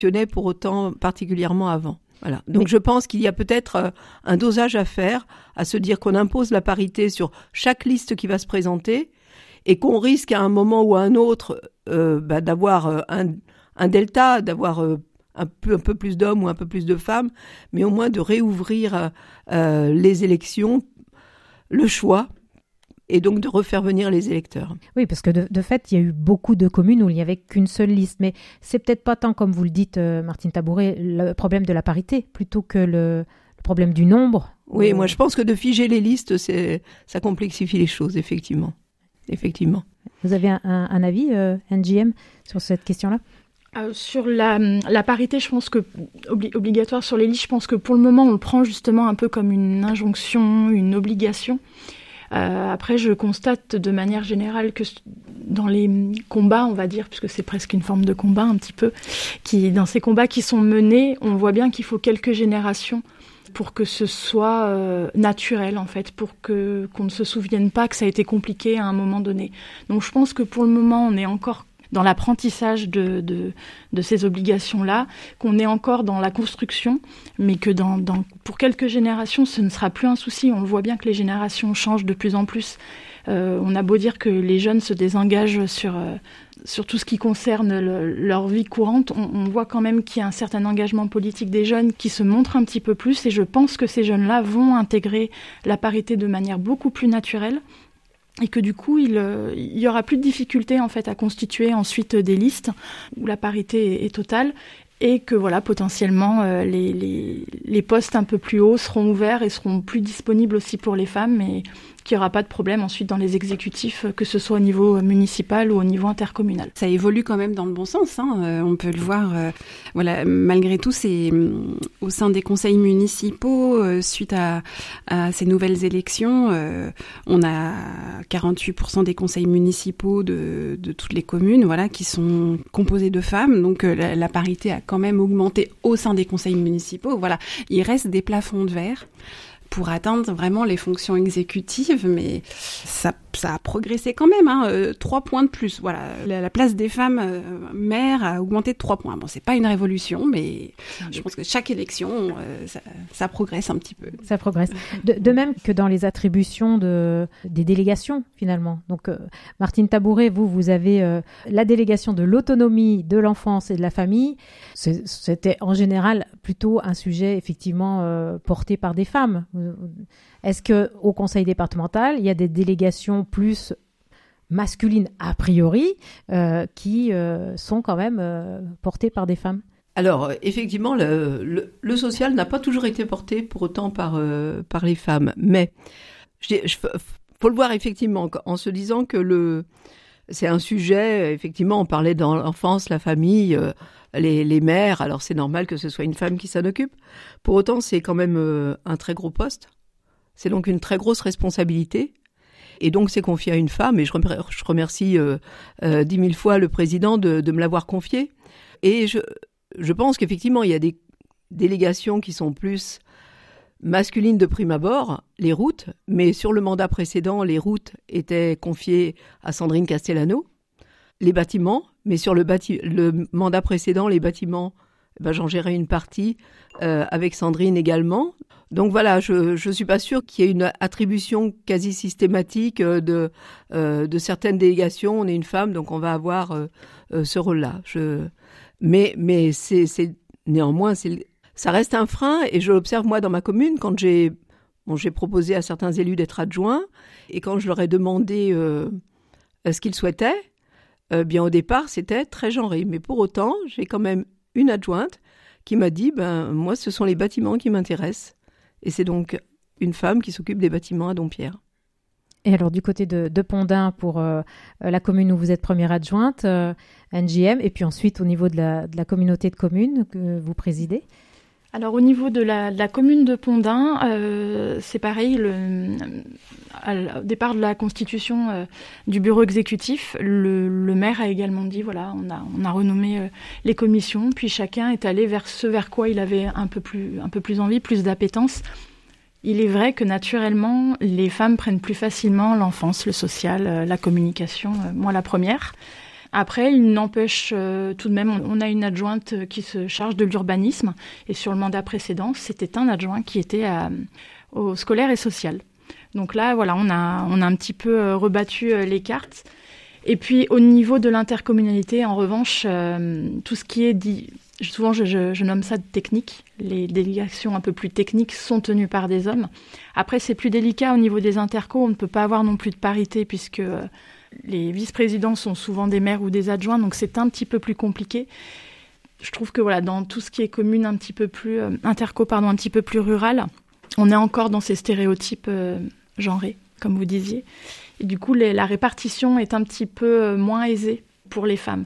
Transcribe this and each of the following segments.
fonctionnait pour autant particulièrement avant. Voilà. Donc je pense qu'il y a peut-être un dosage à faire, à se dire qu'on impose la parité sur chaque liste qui va se présenter et qu'on risque à un moment ou à un autre d'avoir un delta, d'avoir un peu plus d'hommes ou un peu plus de femmes, mais au moins de réouvrir les élections, le choix, et donc de refaire venir les électeurs. Oui, parce que de fait, il y a eu beaucoup de communes où il n'y avait qu'une seule liste. Mais c'est peut-être pas tant, comme vous le dites, Martine Tabouret, le problème de la parité, plutôt que le problème du nombre. Oui, moi je pense que de figer les listes, ça complexifie les choses, effectivement. Vous avez un avis, NGM, sur cette question-là ? Sur la parité, je pense que obligatoire sur les listes, je pense que pour le moment, on le prend justement un peu comme une injonction, une obligation. Après, je constate de manière générale que dans les combats, on va dire, puisque c'est presque une forme de combat un petit peu, dans ces combats qui sont menés, on voit bien qu'il faut quelques générations pour que ce soit naturel, en fait, pour qu'on ne se souvienne pas que ça a été compliqué à un moment donné. Donc je pense que pour le moment, on est encore dans l'apprentissage de ces obligations-là, qu'on est encore dans la construction, mais que pour quelques générations, ce ne sera plus un souci. On le voit bien que les générations changent de plus en plus. On a beau dire que les jeunes se désengagent sur tout ce qui concerne leur vie courante, on voit quand même qu'il y a un certain engagement politique des jeunes qui se montre un petit peu plus, et je pense que ces jeunes-là vont intégrer la parité de manière beaucoup plus naturelle. Et que du coup, il y aura plus de difficultés en fait à constituer ensuite des listes où la parité est totale, et que voilà, potentiellement les postes un peu plus hauts seront ouverts et seront plus disponibles aussi pour les femmes, et qu'il n'y aura pas de problème ensuite dans les exécutifs, que ce soit au niveau municipal ou au niveau intercommunal. Ça évolue quand même dans le bon sens, hein. On peut le voir. Voilà, malgré tout, c'est au sein des conseils municipaux, suite à ces nouvelles élections, on a 48% des conseils municipaux de toutes les communes, voilà, qui sont composés de femmes. Donc la parité a quand même augmenté au sein des conseils municipaux. Voilà, il reste des plafonds de verre pour atteindre vraiment les fonctions exécutives, mais ça a progressé quand même, hein, 3 points de plus. Voilà, la place des femmes maires a augmenté de 3 points. Bon, c'est pas une révolution, mais je pense que chaque élection, ça progresse un petit peu. Ça progresse. De même que dans les attributions des délégations, finalement. Donc, Martine Tabouret, vous avez la délégation de l'autonomie de l'enfance et de la famille. C'était en général plutôt un sujet, effectivement, porté par des femmes. Est-ce qu'au conseil départemental, il y a des délégations plus masculines a priori qui sont quand même portées par des femmes ? Alors, effectivement, le social n'a pas toujours été porté pour autant par les femmes. Mais faut le voir effectivement en se disant que c'est un sujet, effectivement, on parlait dans l'enfance, la famille, les mères, alors c'est normal que ce soit une femme qui s'en occupe. Pour autant, c'est quand même un très gros poste. C'est donc une très grosse responsabilité. Et donc, c'est confié à une femme. Et je remercie 10 000 fois le président de me l'avoir confié. Et je pense qu'effectivement, il y a des délégations qui sont plus masculines de prime abord, les routes. Mais sur le mandat précédent, les routes étaient confiées à Sandrine Castellano. Les bâtiments, mais sur le mandat précédent, les bâtiments, j'en gérais une partie avec Sandrine également. Donc voilà, je suis pas sûre qu'il y ait une attribution quasi systématique de certaines délégations. On est une femme, donc on va avoir ce rôle-là. Mais c'est néanmoins, ça reste un frein, et je l'observe moi dans ma commune quand j'ai proposé à certains élus d'être adjoints, et quand je leur ai demandé ce qu'ils souhaitaient. Bien au départ, c'était très genré. Mais pour autant, j'ai quand même une adjointe qui m'a dit, moi, ce sont les bâtiments qui m'intéressent. Et c'est donc une femme qui s'occupe des bâtiments à Dompierre. Et alors, du côté de Pondin, pour la commune où vous êtes première adjointe, NGM, et puis ensuite au niveau de la communauté de communes que vous présidez ? Alors au niveau de la commune de Pondin, c'est pareil, au départ de la constitution du bureau exécutif, le maire a également dit, voilà, on a renommé les commissions, puis chacun est allé vers ce vers quoi il avait un peu plus envie, plus d'appétence. Il est vrai que naturellement, les femmes prennent plus facilement l'enfance, le social, la communication, moi la première. Après, il n'empêche tout de même, on a une adjointe qui se charge de l'urbanisme. Et sur le mandat précédent, c'était un adjoint qui était au scolaire et social. Donc là, voilà, on a un petit peu rebattu les cartes. Et puis, au niveau de l'intercommunalité, en revanche, tout ce qui est dit... Souvent, je nomme ça de technique. Les délégations un peu plus techniques sont tenues par des hommes. Après, c'est plus délicat au niveau des intercos. On ne peut pas avoir non plus de parité puisque les vice-présidents sont souvent des maires ou des adjoints. Donc, c'est un petit peu plus compliqué. Je trouve que voilà, dans tout ce qui est commune un petit peu plus un petit peu plus rural, on est encore dans ces stéréotypes genrés, comme vous disiez. Et du coup, la répartition est un petit peu moins aisée pour les femmes.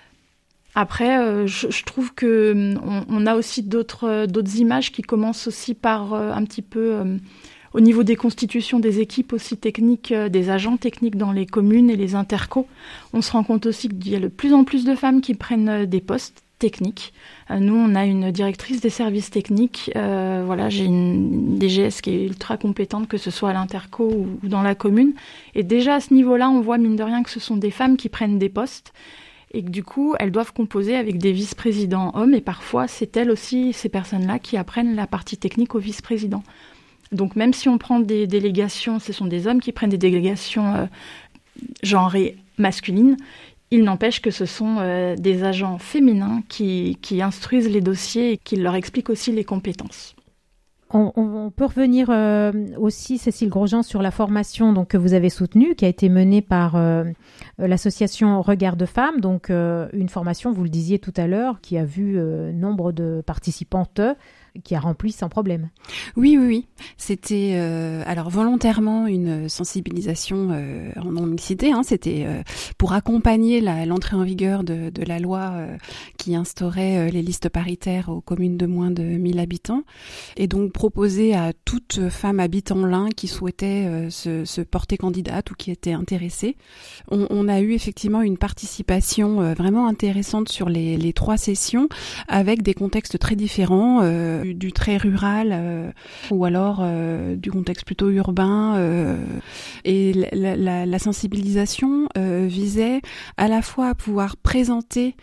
Après, je trouve que on a aussi d'autres images qui commencent aussi par un petit peu au niveau des constitutions des équipes aussi techniques, des agents techniques dans les communes et les intercos. On se rend compte aussi qu'il y a de plus en plus de femmes qui prennent des postes techniques. Nous, on a une directrice des services techniques. Voilà, j'ai une DGS qui est ultra compétente, que ce soit à l'interco ou dans la commune. Et déjà à ce niveau-là, on voit mine de rien que ce sont des femmes qui prennent des postes. Et que du coup, elles doivent composer avec des vice-présidents hommes. Et parfois, c'est elles aussi, ces personnes-là, qui apprennent la partie technique aux vice-présidents. Donc même si on prend des délégations, ce sont des hommes qui prennent des délégations genrées masculines, il n'empêche que ce sont des agents féminins qui instruisent les dossiers et qui leur expliquent aussi les compétences. On peut revenir aussi, Cécile Grosjean, sur la formation donc, que vous avez soutenue, qui a été menée par l'association Regard de Femmes. Donc, une formation, vous le disiez tout à l'heure, qui a vu nombre de participantes qui a rempli sans problème. Oui. C'était alors volontairement une sensibilisation en non-mixité. C'était pour accompagner l'entrée en vigueur de la loi qui instaurait les listes paritaires aux communes de moins de 1000 habitants. Et donc proposer à toute femme habitant l'Ain qui souhaitait se porter candidate ou qui était intéressée. On a eu effectivement une participation vraiment intéressante sur les 3 sessions avec des contextes très différents. Du très rural ou alors du contexte plutôt urbain et la sensibilisation visait à la fois à pouvoir présenter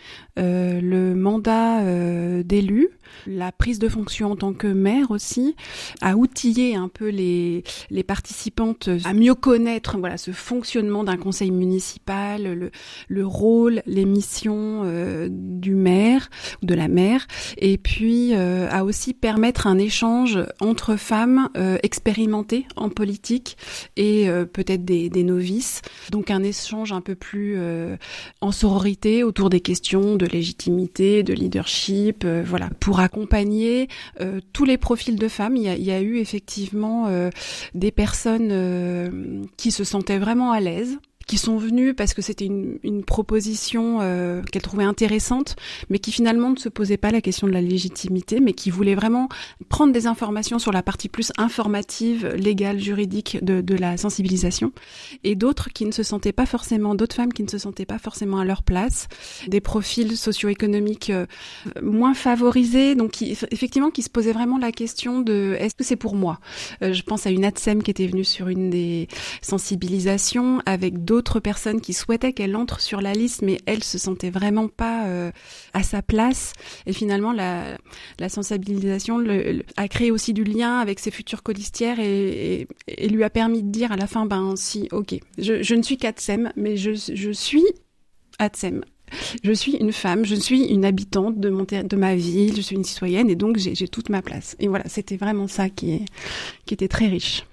le mandat d'élu, la prise de fonction en tant que maire aussi, à outiller un peu les participantes à mieux connaître ce fonctionnement d'un conseil municipal, le rôle, les missions du maire ou de la maire, et puis à aussi permettre un échange entre femmes expérimentées en politique et peut-être des novices, donc un échange un peu plus en sororité autour des questions de légitimité, de leadership, pour accompagner tous les profils de femmes. Il y a eu effectivement des personnes qui se sentaient vraiment à l'aise, qui sont venues parce que c'était une proposition qu'elles trouvaient intéressante, mais qui finalement ne se posait pas la question de la légitimité, mais qui voulaient vraiment prendre des informations sur la partie plus informative, légale, juridique de la sensibilisation, et d'autres femmes qui ne se sentaient pas forcément à leur place, des profils socio-économiques moins favorisés, donc qui se posaient vraiment la question de est-ce que c'est pour moi ? Je pense à une ATSEM qui était venue sur une des sensibilisations avec d'autres personnes qui souhaitaient qu'elle entre sur la liste, mais elle se sentait vraiment pas à sa place. Et finalement, la sensibilisation a créé aussi du lien avec ses futures colistières et lui a permis de dire à la fin, si, ok, je ne suis qu'ATSEM, mais je suis ATSEM. Je suis une femme, je suis une habitante de ma ville, je suis une citoyenne et donc j'ai toute ma place. Et voilà, c'était vraiment ça qui était très riche.